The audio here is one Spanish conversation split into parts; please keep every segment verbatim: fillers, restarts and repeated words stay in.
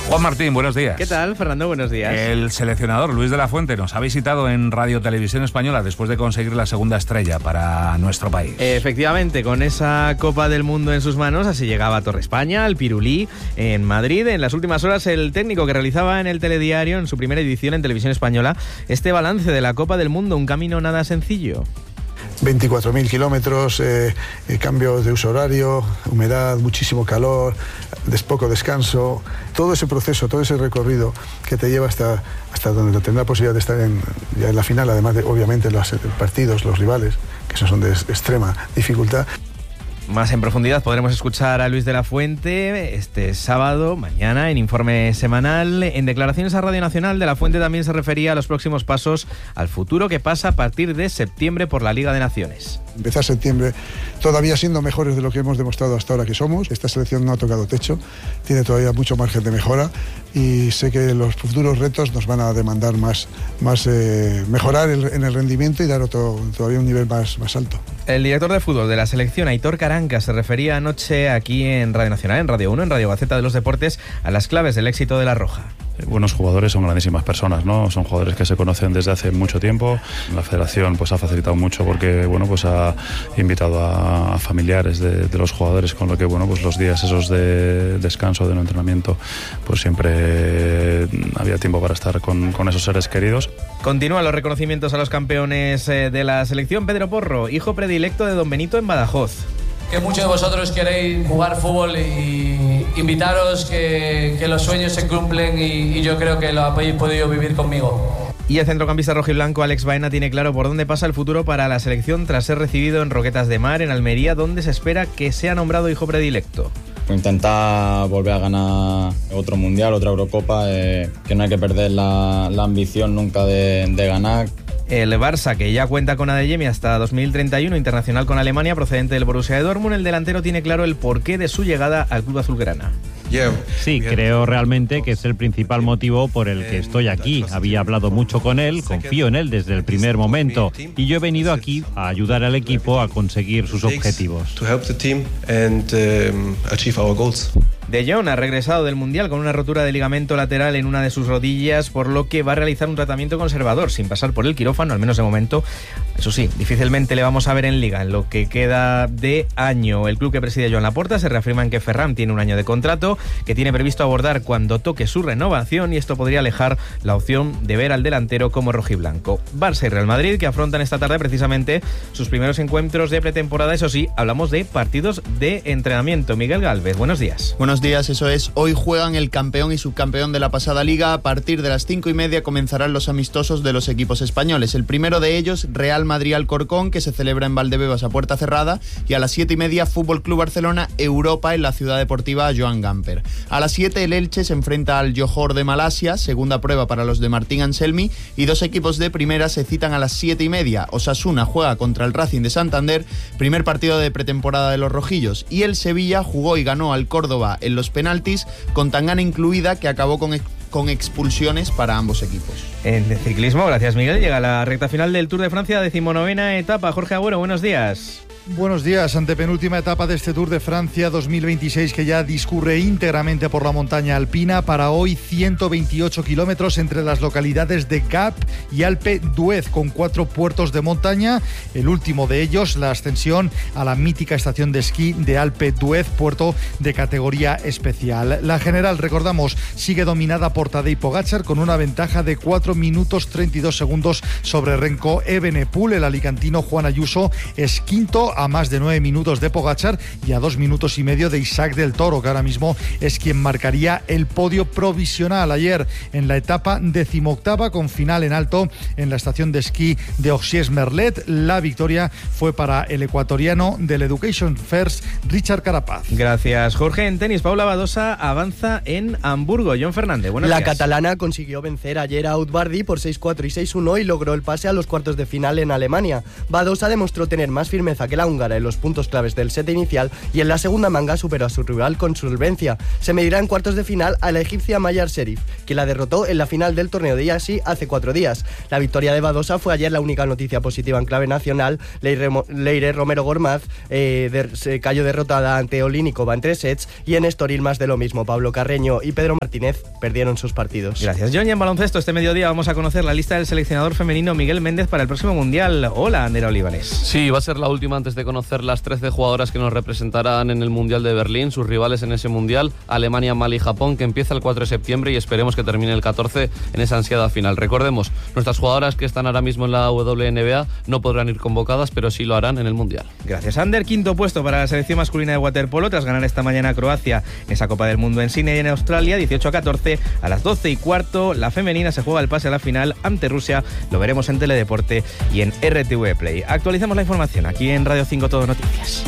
Juan Martín, buenos días. ¿Qué tal, Fernando? Buenos días. El seleccionador Luis de la Fuente nos ha visitado en Radio Televisión Española después de conseguir la segunda estrella para nuestro país. Efectivamente, con esa Copa del Mundo en sus manos, así llegaba a Torre España, al Pirulí, en Madrid. En las últimas horas, el técnico que realizaba en el telediario, en su primera edición en Televisión Española, este balance de la Copa del Mundo, un camino nada sencillo. veinticuatro mil kilómetros, eh, eh, cambios de uso horario, humedad, muchísimo calor, des poco descanso, todo ese proceso, todo ese recorrido que te lleva hasta, hasta donde tendrá posibilidad de estar en, ya en la final, además de obviamente los partidos, los rivales, que esos son de extrema dificultad. Más en profundidad podremos escuchar a Luis de la Fuente este sábado, mañana, en Informe Semanal. En declaraciones a Radio Nacional, de la Fuente también se refería a los próximos pasos, al futuro que pasa a partir de septiembre por la Liga de Naciones. Empezar septiembre todavía siendo mejores de lo que hemos demostrado hasta ahora que somos. Esta selección no ha tocado techo, tiene todavía mucho margen de mejora y sé que los futuros retos nos van a demandar más, más eh, mejorar el, en el rendimiento y dar otro, todavía un nivel más, más alto. El director de fútbol de la selección, Aitor Caranca, se refería anoche aquí en Radio Nacional, en Radio uno, en Radio Gaceta de los Deportes, a las claves del éxito de la Roja. Buenos jugadores son grandísimas personas, ¿no? Son jugadores que se conocen desde hace mucho tiempo. La federación pues ha facilitado mucho porque bueno, pues ha invitado a, a familiares de, de los jugadores, con lo que bueno, pues los días esos de descanso, de no entrenamiento, pues siempre había tiempo para estar con, con esos seres queridos. Continúan los reconocimientos a los campeones de la selección. Pedro Porro, hijo predilecto de Don Benito en Badajoz. Que muchos de vosotros queréis jugar fútbol y invitaros que, que los sueños se cumplen y, y yo creo que lo habéis podido vivir conmigo. Y el centrocampista rojiblanco Alex Baena tiene claro por dónde pasa el futuro para la selección tras ser recibido en Roquetas de Mar, en Almería, donde se espera que sea nombrado hijo predilecto. Intentar volver a ganar otro mundial, otra Eurocopa, eh, que no hay que perder la, la ambición nunca de, de ganar. El Barça, que ya cuenta con Adeyemi hasta dos mil treinta y uno, internacional con Alemania, procedente del Borussia de Dortmund, el delantero tiene claro el porqué de su llegada al club azulgrana. Sí, creo realmente que es el principal motivo por el que estoy aquí. Había hablado mucho con él, confío en él desde el primer momento y yo he venido aquí a ayudar al equipo a conseguir sus objetivos. De Jong ha regresado del Mundial con una rotura de ligamento lateral en una de sus rodillas, por lo que va a realizar un tratamiento conservador, sin pasar por el quirófano, al menos de momento. Eso sí, difícilmente le vamos a ver en Liga en lo que queda de año. El club que preside Joan Laporta se reafirma en que Ferran tiene un año de contrato, que tiene previsto abordar cuando toque su renovación, y esto podría alejar la opción de ver al delantero como rojiblanco. Barça y Real Madrid, que afrontan esta tarde precisamente sus primeros encuentros de pretemporada. Eso sí, hablamos de partidos de entrenamiento. Miguel Gálvez, buenos días. Buenos días, eso es. Hoy juegan el campeón y subcampeón de la pasada liga. A partir de las cinco y media comenzarán los amistosos de los equipos españoles. El primero de ellos, Real Madrid-Alcorcón, que se celebra en Valdebebas a puerta cerrada. Y a las siete y media, Fútbol Club Barcelona, Europa, en la ciudad deportiva Joan Gamper. A las siete, el Elche se enfrenta al Johor de Malasia, segunda prueba para los de Martín Anselmi. Y dos equipos de primera se citan a las siete y media. Osasuna juega contra el Racing de Santander, primer partido de pretemporada de los rojillos. Y el Sevilla jugó y ganó al Córdoba en los penaltis, con tangana incluida, que acabó con, ex- con expulsiones para ambos equipos. En el ciclismo, gracias Miguel, llega la recta final del Tour de Francia, decimonovena etapa. Jorge Agüero, buenos días. Buenos días, antepenúltima etapa de este Tour de Francia dos mil veintiséis, que ya discurre íntegramente por la montaña alpina. Para hoy, ciento veintiocho kilómetros entre las localidades de Gap y Alpe d'Huez, con cuatro puertos de montaña. El último de ellos, la ascensión a la mítica estación de esquí de Alpe d'Huez, puerto de categoría especial. La general, recordamos, sigue dominada por Tadej Pogačar, con una ventaja de cuatro minutos treinta y dos segundos sobre Renko Evenepoel. El alicantino Juan Ayuso es quinto, a más de nueve minutos de Pogačar y a dos minutos y medio de Isaac del Toro, que ahora mismo es quien marcaría el podio provisional. Ayer, en la etapa decimoctava, con final en alto en la estación de esquí de Orsières-Merlet, la victoria fue para el ecuatoriano del Education First, Richard Carapaz. Gracias, Jorge. En tenis, Paula Badosa avanza en Hamburgo. John Fernández, buenos La días. catalana consiguió vencer ayer a Outbardi por seis cuatro y seis uno y logró el pase a los cuartos de final en Alemania. Badosa demostró tener más firmeza que la la húngara en los puntos claves del set inicial y en la segunda manga superó a su rival con solvencia. Se medirá en cuartos de final a la egipcia Mayar Sherif, que la derrotó en la final del torneo de Yasi hace cuatro días. La victoria de Badosa fue ayer la única noticia positiva en clave nacional. Leire, Leire Romero Gormaz eh, de, se cayó derrotada ante Olínikova en tres sets y en Estoril más de lo mismo. Pablo Carreño y Pedro Martínez perdieron sus partidos. Gracias, John. Y en baloncesto este mediodía vamos a conocer la lista del seleccionador femenino Miguel Méndez para el próximo Mundial. Hola, Andrea Olivares. Sí, va a ser la última antes de conocer las trece jugadoras que nos representarán en el Mundial de Berlín, sus rivales en ese Mundial, Alemania, Mali y Japón, que empieza el cuatro de septiembre y esperemos que termine el catorce en esa ansiada final. Recordemos, nuestras jugadoras que están ahora mismo en la W N B A no podrán ir convocadas, pero sí lo harán en el Mundial. Gracias, Ander. Quinto puesto para la selección masculina de waterpolo tras ganar esta mañana a Croacia en esa Copa del Mundo en Sydney, en Australia, dieciocho a catorce. A las doce y cuarto, la femenina se juega el pase a la final ante Rusia. Lo veremos en Teledeporte y en R T V Play. Actualizamos la información aquí en Radio cinco Todo Noticias.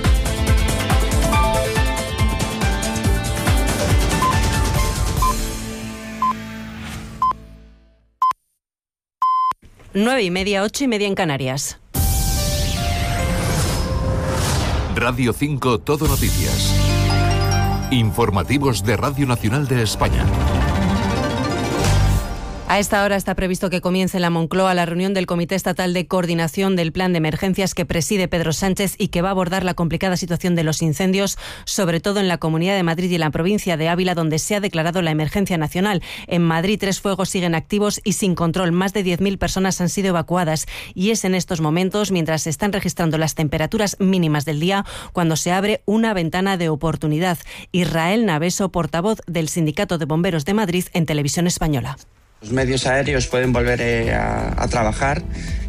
Nueve y media, ocho y media en Canarias. Radio cinco Todo Noticias. Informativos de Radio Nacional de España. A esta hora está previsto que comience en la Moncloa la reunión del Comité Estatal de Coordinación del Plan de Emergencias que preside Pedro Sánchez y que va a abordar la complicada situación de los incendios, sobre todo en la Comunidad de Madrid y en la provincia de Ávila, donde se ha declarado la emergencia nacional. En Madrid, tres fuegos siguen activos y sin control. Más de diez mil personas han sido evacuadas y es en estos momentos, mientras se están registrando las temperaturas mínimas del día, cuando se abre una ventana de oportunidad. Israel Naveso, portavoz del Sindicato de Bomberos de Madrid en Televisión Española. Los medios aéreos pueden volver eh, a, a trabajar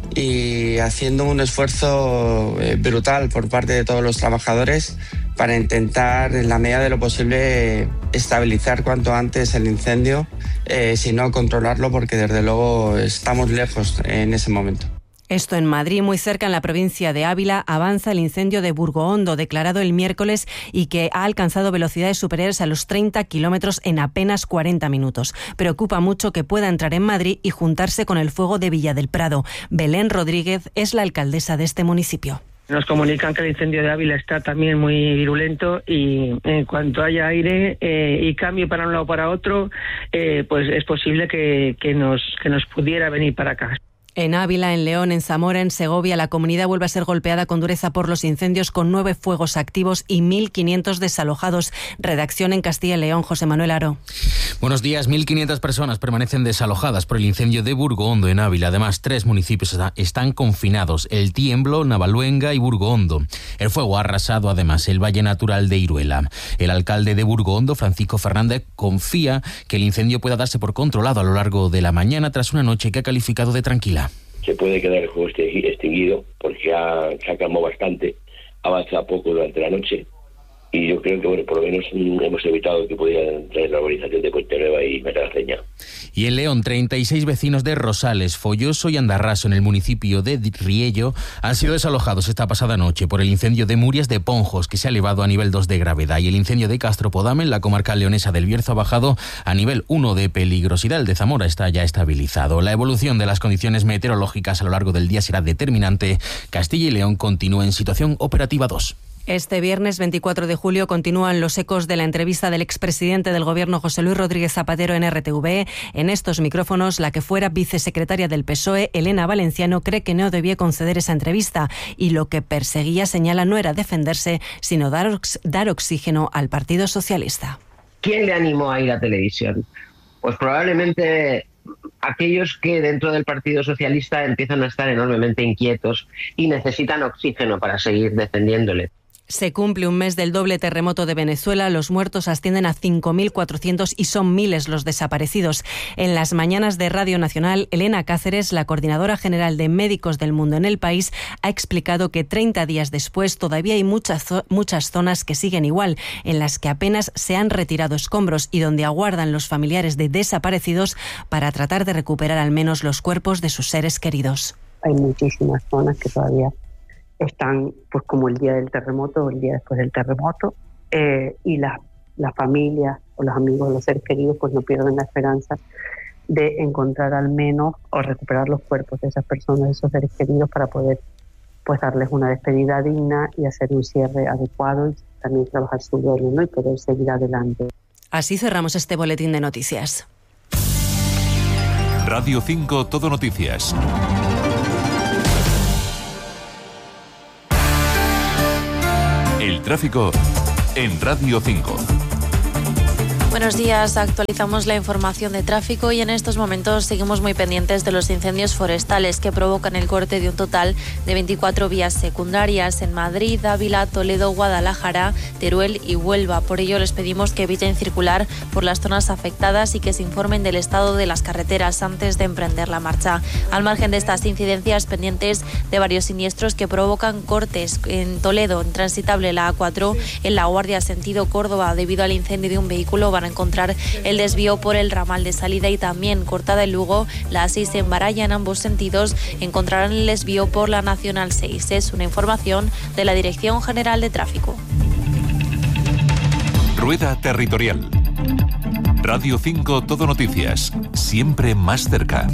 y haciendo un esfuerzo eh, brutal por parte de todos los trabajadores para intentar, en la medida de lo posible, estabilizar cuanto antes el incendio, eh, si no controlarlo, porque desde luego estamos lejos en ese momento. Esto en Madrid, muy cerca en la provincia de Ávila, avanza el incendio de Burgohondo, declarado el miércoles y que ha alcanzado velocidades superiores a los treinta kilómetros en apenas cuarenta minutos. Preocupa mucho que pueda entrar en Madrid y juntarse con el fuego de Villa del Prado. Belén Rodríguez es la alcaldesa de este municipio. Nos comunican que el incendio de Ávila está también muy virulento y en cuanto haya aire eh, y cambio para un lado o para otro, eh, pues es posible que, que, nos, que nos pudiera venir para acá. En Ávila, en León, en Zamora, en Segovia, la comunidad vuelve a ser golpeada con dureza por los incendios, con nueve fuegos activos y mil quinientos desalojados. Redacción en Castilla y León, José Manuel Aro. Buenos días. mil quinientas personas permanecen desalojadas por el incendio de Burgohondo en Ávila. Además, tres municipios están confinados: El Tiemblo, Navaluenga y Burgohondo. El fuego ha arrasado además el Valle Natural de Iruela. El alcalde de Burgohondo, Francisco Fernández, confía que el incendio pueda darse por controlado a lo largo de la mañana tras una noche que ha calificado de tranquila. Se puede quedar el fuego extinguido porque ya se ha calmado bastante, avanza poco durante la noche y yo creo que bueno, por lo menos hemos evitado que pudiera traer la urbanización de Puente Nueva y Matacaceña. Y en León, treinta y seis vecinos de Rosales, Folloso y Andarraso, en el municipio de Riello, han sido desalojados esta pasada noche por el incendio de Murias de Ponjos, que se ha elevado a nivel dos de gravedad, y el incendio de Castropodam, en la comarca leonesa del Bierzo, ha bajado a nivel uno de peligrosidad. El de Zamora está ya estabilizado. La evolución de las condiciones meteorológicas a lo largo del día será determinante. Castilla y León continúa en situación operativa dos. Este viernes veinticuatro de julio continúan los ecos de la entrevista del expresidente del Gobierno, José Luis Rodríguez Zapatero, en R T V. En estos micrófonos, la que fuera vicesecretaria del P S O E, Elena Valenciano, cree que no debía conceder esa entrevista y lo que perseguía, señala, no era defenderse, sino dar, ox- dar oxígeno al Partido Socialista. ¿Quién le animó a ir a televisión? Pues probablemente aquellos que dentro del Partido Socialista empiezan a estar enormemente inquietos y necesitan oxígeno para seguir defendiéndole. Se cumple un mes del doble terremoto de Venezuela. Los muertos ascienden a cinco mil cuatrocientos y son miles los desaparecidos. En las mañanas de Radio Nacional, Elena Cáceres, la coordinadora general de Médicos del Mundo en el país, ha explicado que treinta días después todavía hay muchas, muchas zonas que siguen igual, en las que apenas se han retirado escombros y donde aguardan los familiares de desaparecidos para tratar de recuperar al menos los cuerpos de sus seres queridos. Hay muchísimas zonas que todavía están pues como el día del terremoto o el día después del terremoto, eh, y las la familias o los amigos, los seres queridos, pues no pierden la esperanza de encontrar al menos o recuperar los cuerpos de esas personas, de esos seres queridos, para poder pues darles una despedida digna y hacer un cierre adecuado y también trabajar su duelo, ¿no? Y poder seguir adelante. Así cerramos este boletín de noticias. Radio cinco Todo Noticias. El tráfico en Radio cinco. Buenos días, actualizamos la información de tráfico y en estos momentos seguimos muy pendientes de los incendios forestales que provocan el corte de un total de veinticuatro vías secundarias en Madrid, Ávila, Toledo, Guadalajara, Teruel y Huelva. Por ello les pedimos que eviten circular por las zonas afectadas y que se informen del estado de las carreteras antes de emprender la marcha. Al margen de estas incidencias, pendientes de varios siniestros que provocan cortes en Toledo, intransitable la A cuatro, en La Guardia sentido Córdoba debido al incendio de un vehículo. Van a encontrar el desvío por el ramal de salida y también cortada en Lugo, la A seis en Baraya en ambos sentidos. Encontrarán el desvío por la Nacional seis. Es una información de la Dirección General de Tráfico. Rueda Territorial. Radio cinco Todo Noticias. Siempre más cerca.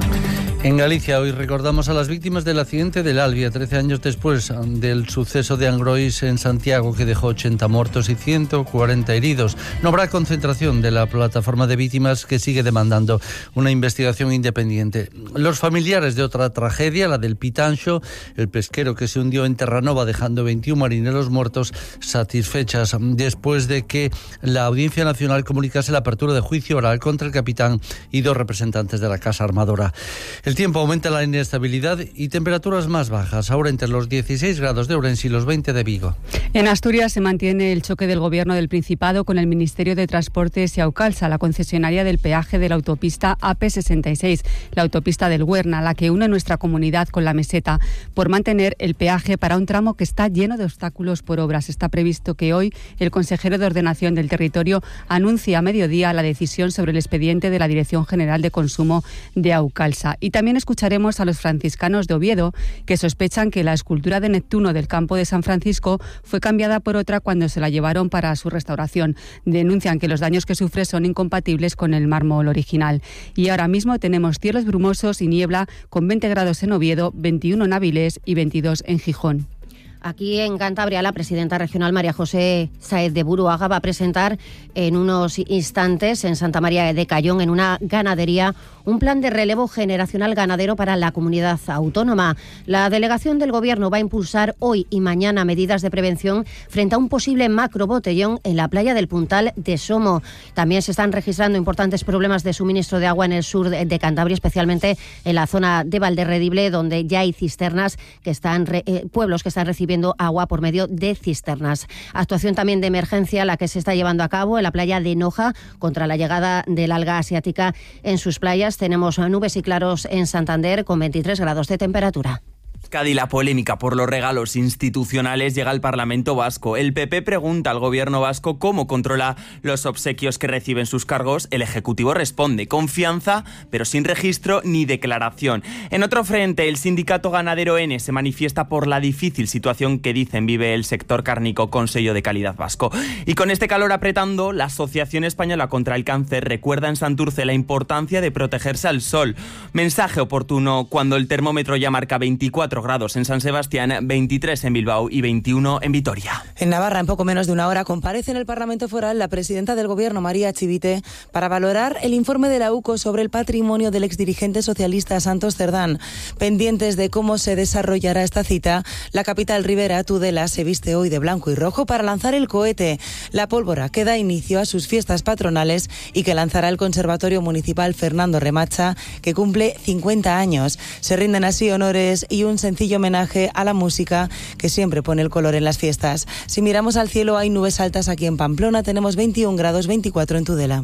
En Galicia hoy recordamos a las víctimas del accidente del Albia, trece años después del suceso de Angrois en Santiago, que dejó ochenta muertos y ciento cuarenta heridos. No habrá concentración de la plataforma de víctimas, que sigue demandando una investigación independiente. Los familiares de otra tragedia, la del Pitanxo, el pesquero que se hundió en Terranova dejando veintiún marineros muertos, satisfechas después de que la Audiencia Nacional comunicase la apertura de juicio oral contra el capitán y dos representantes de la casa armadora. El tiempo aumenta la inestabilidad y temperaturas más bajas, ahora entre los dieciséis grados de Ourense y los veinte de Vigo. En Asturias se mantiene el choque del Gobierno del Principado con el Ministerio de Transportes y Aucalsa, la concesionaria del peaje de la autopista A P sesenta y seis, la autopista del Huerna, la que une nuestra comunidad con la meseta, por mantener el peaje para un tramo que está lleno de obstáculos por obras. Está previsto que hoy el consejero de Ordenación del Territorio anuncie a mediodía la decisión sobre el expediente de la Dirección General de Consumo de Aucalsa. Y también escucharemos a los franciscanos de Oviedo, que sospechan que la escultura de Neptuno del campo de San Francisco fue cambiada por otra cuando se la llevaron para su restauración. Denuncian que los daños que sufre son incompatibles con el mármol original. Y ahora mismo tenemos cielos brumosos y niebla con veinte grados en Oviedo, veintiuno en Avilés y veintidós en Gijón. Aquí en Cantabria, la presidenta regional María José Sáez de Buruaga va a presentar en unos instantes en Santa María de Cayón, en una ganadería, un plan de relevo generacional ganadero para la comunidad autónoma. La delegación del Gobierno va a impulsar hoy y mañana medidas de prevención frente a un posible macrobotellón en la playa del Puntal de Somo. También se están registrando importantes problemas de suministro de agua en el sur de Cantabria, especialmente en la zona de Valderredible, donde ya hay cisternas que están, eh, pueblos que están recibiendo agua por medio de cisternas. Actuación también de emergencia la que se está llevando a cabo en la playa de Noja contra la llegada del alga asiática en sus playas. Tenemos nubes y claros en Santander con veintitrés grados de temperatura. Euskadi, la polémica por los regalos institucionales llega al Parlamento vasco. El P P pregunta al gobierno vasco cómo controla los obsequios que reciben sus cargos. El Ejecutivo responde: confianza, pero sin registro ni declaración. En otro frente, el sindicato ganadero N se manifiesta por la difícil situación que dicen vive el sector cárnico con sello de calidad vasco. Y con este calor apretando, la Asociación Española contra el Cáncer recuerda en Santurce la importancia de protegerse al sol. Mensaje oportuno cuando el termómetro ya marca veinticuatro grados en San Sebastián, veintitrés en Bilbao y veintiuno en Vitoria. En Navarra, en poco menos de una hora, comparece en el Parlamento Foral la presidenta del Gobierno, María Chivite, para valorar el informe de la U C O sobre el patrimonio del exdirigente socialista Santos Cerdán. Pendientes de cómo se desarrollará esta cita, la capital ribera, Tudela, se viste hoy de blanco y rojo para lanzar el cohete, la pólvora que da inicio a sus fiestas patronales y que lanzará el Conservatorio Municipal Fernando Remacha, que cumple cincuenta años. Se rinden así honores y un sencillo homenaje a la música que siempre pone el color en las fiestas. Si miramos al cielo, hay nubes altas aquí en Pamplona, tenemos veintiún grados, veinticuatro en Tudela.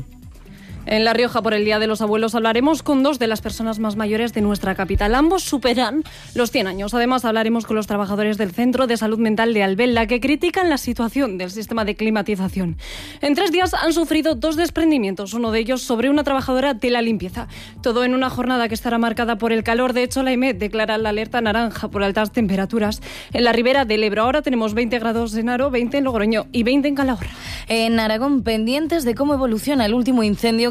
En La Rioja, por el Día de los Abuelos, hablaremos con dos de las personas más mayores de nuestra capital. Ambos superan los cien años. Además, hablaremos con los trabajadores del Centro de Salud Mental de Albella, que critican la situación del sistema de climatización. En tres días han sufrido dos desprendimientos, uno de ellos sobre una trabajadora de la limpieza. Todo en una jornada que estará marcada por el calor. De hecho, la E M E declara la alerta naranja por altas temperaturas en la ribera del Ebro. Ahora tenemos veinte grados en Haro, veinte en Logroño y veinte en Calahorra. En Aragón, pendientes de cómo evoluciona el último incendio que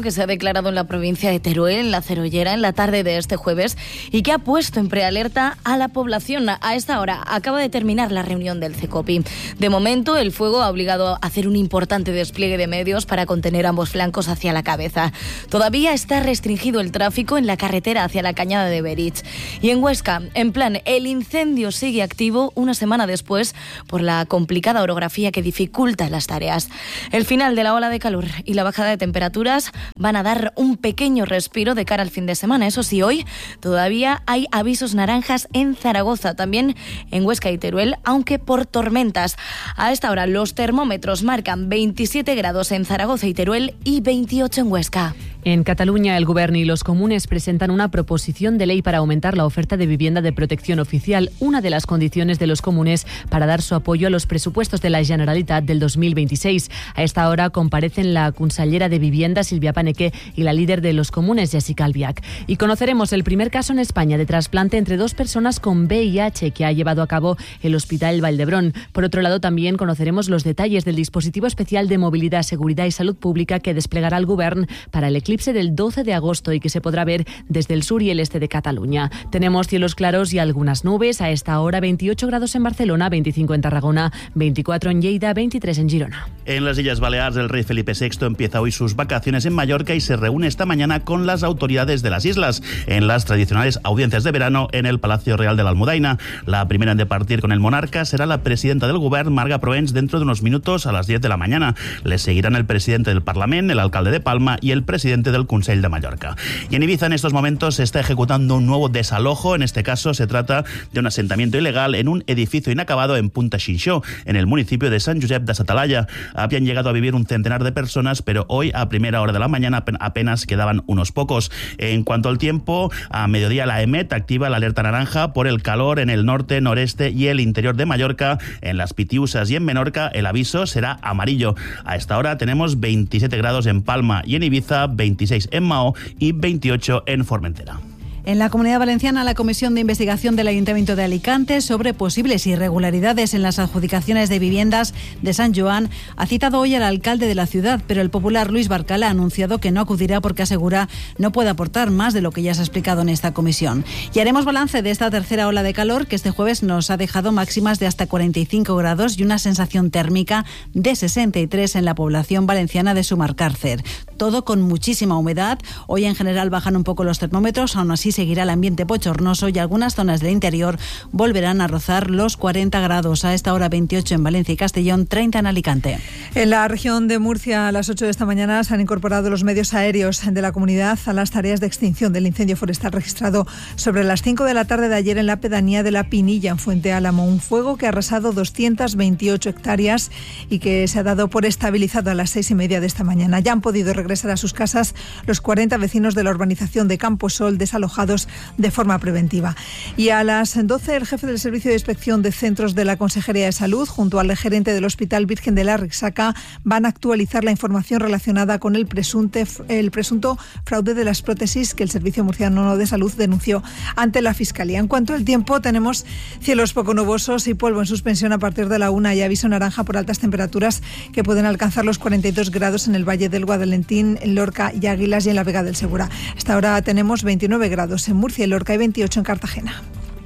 que se ha declarado en la provincia de Teruel, en la Cerollera, en la tarde de este jueves y que ha puesto en prealerta a la población. A esta hora acaba de terminar la reunión del CECOPI. De momento, el fuego ha obligado a hacer un importante despliegue de medios para contener ambos flancos hacia la cabeza. Todavía está restringido el tráfico en la carretera hacia la Cañada de Berich. Y en Huesca, en plan, el incendio sigue activo una semana después por la complicada orografía que dificulta las tareas. El final de la ola de calor y la bajada de temperaturas van a dar un pequeño respiro de cara al fin de semana. Eso sí, hoy todavía hay avisos naranjas en Zaragoza, también en Huesca y Teruel, aunque por tormentas. A esta hora los termómetros marcan veintisiete grados en Zaragoza y Teruel y veintiocho en Huesca. En Cataluña, el Gobierno y los comunes presentan una proposición de ley para aumentar la oferta de vivienda de protección oficial, una de las condiciones de los comunes para dar su apoyo a los presupuestos de la Generalitat del dos mil veintiséis. A esta hora comparecen la consellera de Vivienda, Silvia Paneque, y la líder de los comunes, Jessica Albiach. Y conoceremos el primer caso en España de trasplante entre dos personas con V I H que ha llevado a cabo el Hospital Valdebrón. Por otro lado, también conoceremos los detalles del dispositivo especial de movilidad, seguridad y salud pública que desplegará el Govern para el eclipse del doce de agosto y que se podrá ver desde el sur y el este de Cataluña. Tenemos cielos claros y algunas nubes. A esta hora veintiocho grados en Barcelona, veinticinco en Tarragona, veinticuatro en Lleida, veintitrés en Girona. En las Islas Baleares, el rey Felipe sexto empieza hoy sus vacaciones en Mallorca y se reúne esta mañana con las autoridades de las islas en las tradicionales audiencias de verano en el Palacio Real de la Almudaina. La primera en departir con el monarca será la presidenta del Govern, Marga Proens, dentro de unos minutos a las diez de la mañana. Le seguirán el presidente del Parlamento, el alcalde de Palma y el presidente del Consell de Mallorca. Y en Ibiza en estos momentos se está ejecutando un nuevo desalojo. En este caso se trata de un asentamiento ilegal en un edificio inacabado en Punta Xinxó, en el municipio de San Josep de Satalaya. Habían llegado a vivir un centenar de personas, pero hoy a primera hora de la mañana apenas quedaban unos pocos. En cuanto al tiempo, a mediodía la EMET activa la alerta naranja por el calor en el norte, noreste y el interior de Mallorca. En las Pitiusas y en Menorca el aviso será amarillo. A esta hora tenemos veintisiete grados en Palma y en Ibiza, veintiséis en Mao y veintiocho en Formentera. En la Comunidad Valenciana, la Comisión de Investigación del Ayuntamiento de Alicante sobre posibles irregularidades en las adjudicaciones de viviendas de San Joan ha citado hoy al alcalde de la ciudad, pero el popular Luis Barcala ha anunciado que no acudirá porque asegura no puede aportar más de lo que ya se ha explicado en esta comisión. Y haremos balance de esta tercera ola de calor que este jueves nos ha dejado máximas de hasta cuarenta y cinco grados y una sensación térmica de sesenta y tres en la población valenciana de Sumarcárcer. Todo con muchísima humedad. Hoy en general bajan un poco los termómetros, aún así seguirá el ambiente bochornoso y algunas zonas del interior volverán a rozar los cuarenta grados. A esta hora veintiocho en Valencia y Castellón, treinta en Alicante. En la región de Murcia, a las ocho de esta mañana, se han incorporado los medios aéreos de la comunidad a las tareas de extinción del incendio forestal registrado sobre las cinco de la tarde de ayer en la pedanía de La Pinilla, en Fuente Álamo. Un fuego que ha arrasado doscientas veintiocho hectáreas y que se ha dado por estabilizado a las seis y media de esta mañana. Ya han podido regresar a sus casas los cuarenta vecinos de la urbanización de Camposol desalojados de forma preventiva. Y a las doce, el jefe del Servicio de Inspección de Centros de la Consejería de Salud, junto al gerente del Hospital Virgen de la Rixaca, van a actualizar la información relacionada con el, presunte, el presunto fraude de las prótesis que el Servicio Murciano de Salud denunció ante la Fiscalía. En cuanto al tiempo, tenemos cielos poco nubosos y polvo en suspensión a partir de la una y aviso naranja por altas temperaturas que pueden alcanzar los cuarenta y dos grados en el Valle del Guadalentín, en Lorca y Águilas y en la Vega del Segura. Hasta ahora tenemos veintinueve grados en Murcia y Lorca y veintiocho en Cartagena.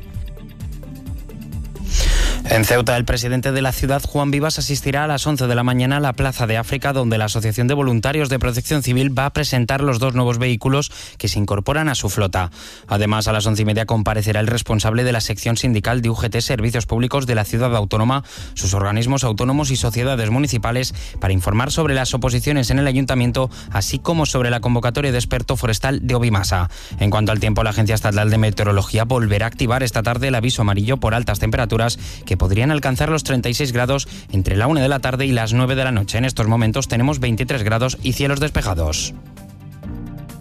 En Ceuta, el presidente de la ciudad, Juan Vivas, asistirá a las once de la mañana a la Plaza de África, donde la Asociación de Voluntarios de Protección Civil va a presentar los dos nuevos vehículos que se incorporan a su flota. Además, a las once y media comparecerá el responsable de la sección sindical de U G T Servicios Públicos de la ciudad autónoma, sus organismos autónomos y sociedades municipales para informar sobre las oposiciones en el ayuntamiento, así como sobre la convocatoria de experto forestal de Obimasa. En cuanto al tiempo, la Agencia Estatal de Meteorología volverá a activar esta tarde el aviso amarillo por altas temperaturas que podrían alcanzar los treinta y seis grados entre la una de la tarde y las nueve de la noche. En estos momentos tenemos veintitrés grados y cielos despejados.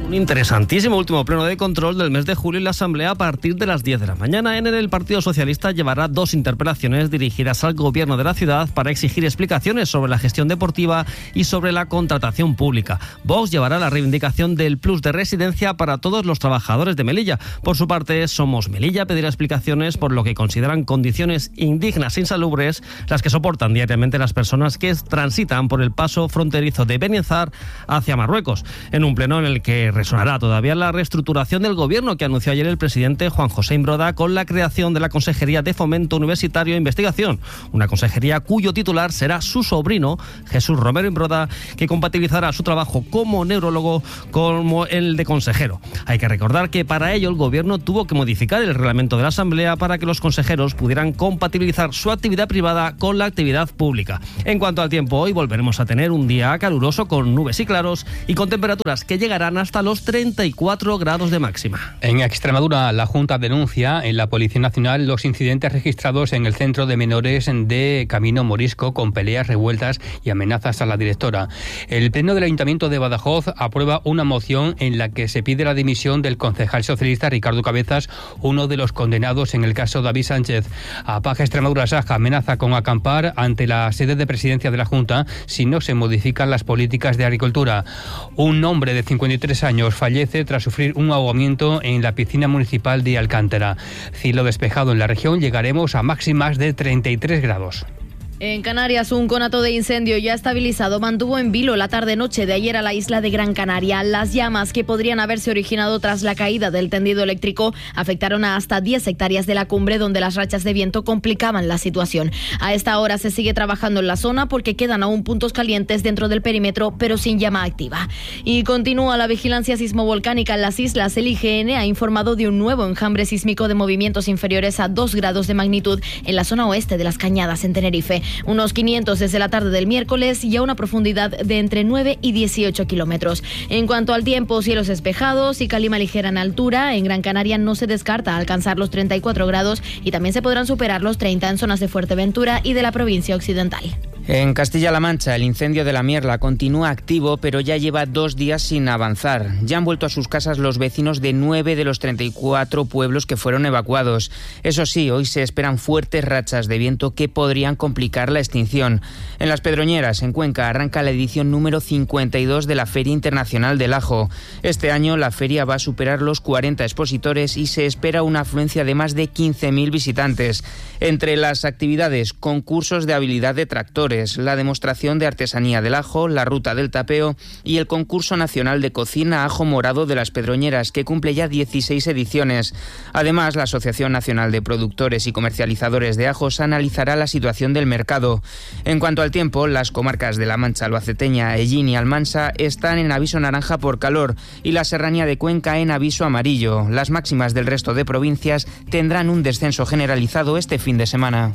Un interesantísimo último pleno de control del mes de julio en la Asamblea a partir de las diez de la mañana. En él el Partido Socialista llevará dos interpelaciones dirigidas al Gobierno de la ciudad para exigir explicaciones sobre la gestión deportiva y sobre la contratación pública. Vox llevará la reivindicación del plus de residencia para todos los trabajadores de Melilla. Por su parte, Somos Melilla pedirá explicaciones por lo que consideran condiciones indignas e insalubres las que soportan diariamente las personas que transitan por el paso fronterizo de Beniazar hacia Marruecos. En un pleno en el que resonará todavía la reestructuración del gobierno que anunció ayer el presidente Juan José Imbroda con la creación de la Consejería de Fomento Universitario e Investigación, una consejería cuyo titular será su sobrino, Jesús Romero Imbroda, que compatibilizará su trabajo como neurólogo como el de consejero. Hay que recordar que para ello el gobierno tuvo que modificar el reglamento de la Asamblea para que los consejeros pudieran compatibilizar su actividad privada con la actividad pública. En cuanto al tiempo, hoy volveremos a tener un día caluroso con nubes y claros y con temperaturas que llegarán hasta los treinta y cuatro grados de máxima. En Extremadura, la Junta denuncia en la Policía Nacional los incidentes registrados en el centro de menores de Camino Morisco con peleas, revueltas y amenazas a la directora. El Pleno del Ayuntamiento de Badajoz aprueba una moción en la que se pide la dimisión del concejal socialista Ricardo Cabezas, uno de los condenados en el caso David Sánchez. Apaja Extremadura Saja amenaza con acampar ante la sede de presidencia de la Junta si no se modifican las políticas de agricultura. Un hombre de cincuenta y tres años fallece tras sufrir un ahogamiento en la piscina municipal de Alcántara. Cielo despejado en la región, llegaremos a máximas de treinta y tres grados. En Canarias, un conato de incendio ya estabilizado mantuvo en vilo la tarde-noche de ayer a la isla de Gran Canaria. Las llamas, que podrían haberse originado tras la caída del tendido eléctrico, afectaron a hasta diez hectáreas de la cumbre, donde las rachas de viento complicaban la situación. A esta hora se sigue trabajando en la zona porque quedan aún puntos calientes dentro del perímetro, pero sin llama activa. Y continúa la vigilancia sismovolcánica en las islas. El I G N ha informado de un nuevo enjambre sísmico de movimientos inferiores a dos grados de magnitud en la zona oeste de las Cañadas, en Tenerife. Unos quinientos desde la tarde del miércoles y a una profundidad de entre nueve y dieciocho kilómetros. En cuanto al tiempo, cielos despejados y calima ligera en altura. En Gran Canaria no se descarta alcanzar los treinta y cuatro grados y también se podrán superar los treinta en zonas de Fuerteventura y de la provincia occidental. En Castilla-La Mancha, el incendio de la Mierla continúa activo, pero ya lleva dos días sin avanzar. Ya han vuelto a sus casas los vecinos de nueve de los treinta y cuatro pueblos que fueron evacuados. Eso sí, hoy se esperan fuertes rachas de viento que podrían complicar la extinción. En Las Pedroñeras, en Cuenca, arranca la edición número cincuenta y dos de la Feria Internacional del Ajo. Este año la feria va a superar los cuarenta expositores y se espera una afluencia de más de quince mil visitantes. Entre las actividades, concursos de habilidad de tractores, la demostración de artesanía del ajo, la ruta del tapeo y el concurso nacional de cocina Ajo Morado de Las Pedroñeras, que cumple ya dieciséis ediciones. Además, la Asociación Nacional de Productores y Comercializadores de Ajos analizará la situación del mercado. En cuanto al tiempo, las comarcas de La Mancha Albaceteña, Hellín y Almansa están en aviso naranja por calor y la Serranía de Cuenca en aviso amarillo. Las máximas del resto de provincias tendrán un descenso generalizado este fin de semana.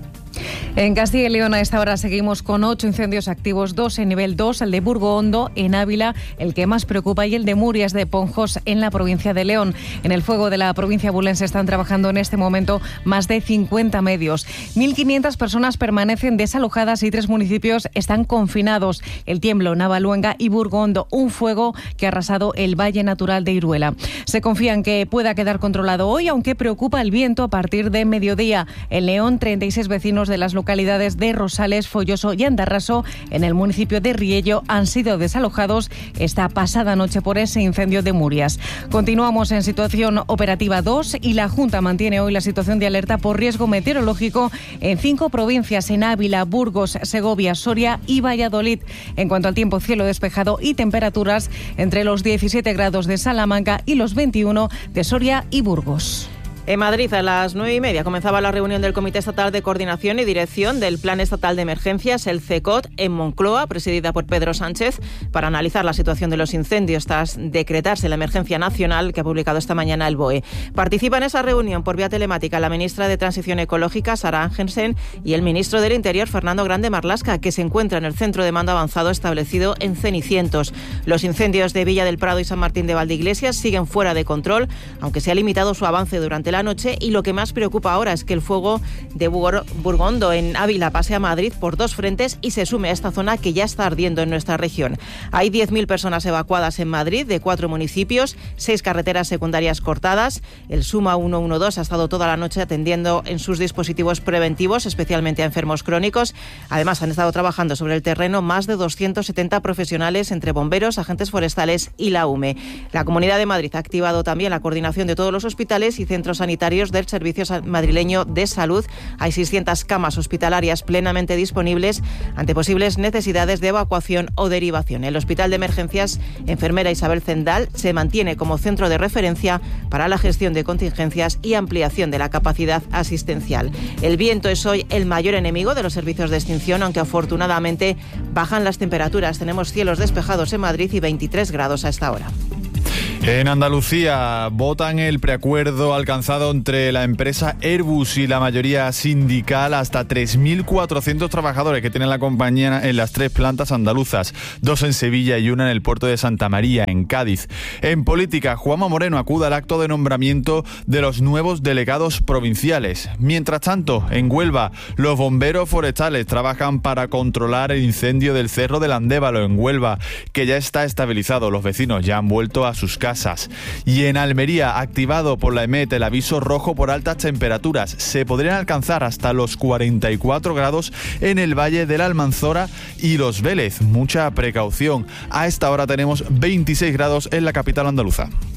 En Castilla y León a esta hora seguimos con ocho incendios activos, dos en nivel dos, el de Burgo Hondo en Ávila, el que más preocupa, y el de Murias de Ponjos en la provincia de León. En el fuego de la provincia bulense están trabajando en este momento más de cincuenta medios. mil quinientas personas permanecen desalojadas y tres municipios están confinados: El Tiemblo, Navaluenga y Burgo Hondo, un fuego que ha arrasado el Valle Natural de Iruela. Se confía en que pueda quedar controlado hoy, aunque preocupa el viento a partir de mediodía. En León, treinta y seis vecinos de las localidades de Rosales, Folloso y Andarraso, en el municipio de Riello, han sido desalojados esta pasada noche por ese incendio de Murias. Continuamos en situación operativa dos y la Junta mantiene hoy la situación de alerta por riesgo meteorológico en cinco provincias: en Ávila, Burgos, Segovia, Soria y Valladolid. En cuanto al tiempo, cielo despejado y temperaturas entre los diecisiete grados de Salamanca y los veintiuno de Soria y Burgos. En Madrid, a las nueve y media, comenzaba la reunión del Comité Estatal de Coordinación y Dirección del Plan Estatal de Emergencias, el CECOT, en Moncloa, presidida por Pedro Sánchez, para analizar la situación de los incendios tras decretarse la emergencia nacional que ha publicado esta mañana el B O E. Participa en esa reunión por vía telemática la ministra de Transición Ecológica, Sara Angensen, y el ministro del Interior, Fernando Grande Marlaska, que se encuentra en el centro de mando avanzado establecido en Cenicientos. Los incendios de Villa del Prado y San Martín de Valdeiglesias siguen fuera de control, aunque se ha limitado su avance durante durante la noche y lo que más preocupa ahora es que el fuego de Burgondo en Ávila pase a Madrid por dos frentes y se sume a esta zona que ya está ardiendo en nuestra región. Hay diez mil personas evacuadas en Madrid de cuatro municipios, seis carreteras secundarias cortadas. El Suma ciento doce ha estado toda la noche atendiendo en sus dispositivos preventivos, especialmente a enfermos crónicos. Además, han estado trabajando sobre el terreno más de doscientos setenta profesionales entre bomberos, agentes forestales y la U M E. La Comunidad de Madrid ha activado también la coordinación de todos los hospitales y centros sanitarios del Servicio Madrileño de Salud. Hay seiscientas camas hospitalarias plenamente disponibles ante posibles necesidades de evacuación o derivación. El Hospital de Emergencias Enfermera Isabel Zendal se mantiene como centro de referencia para la gestión de contingencias y ampliación de la capacidad asistencial. El viento es hoy el mayor enemigo de los servicios de extinción, aunque afortunadamente bajan las temperaturas. Tenemos cielos despejados en Madrid y veintitrés grados a esta hora. En Andalucía votan el preacuerdo alcanzado entre la empresa Airbus y la mayoría sindical. Hasta tres mil cuatrocientos trabajadores que tiene la compañía en las tres plantas andaluzas, dos en Sevilla y una en el puerto de Santa María, en Cádiz. En política, Juanma Moreno acude al acto de nombramiento de los nuevos delegados provinciales. Mientras tanto, en Huelva, los bomberos forestales trabajan para controlar el incendio del Cerro del Andévalo en Huelva, que ya está estabilizado. Los vecinos ya han vuelto a sus casas. Y en Almería, activado por la EMET el aviso rojo por altas temperaturas. Se podrían alcanzar hasta los cuarenta y cuatro grados en el Valle de la Almanzora y Los Vélez. Mucha precaución. A esta hora tenemos veintiséis grados en la capital andaluza.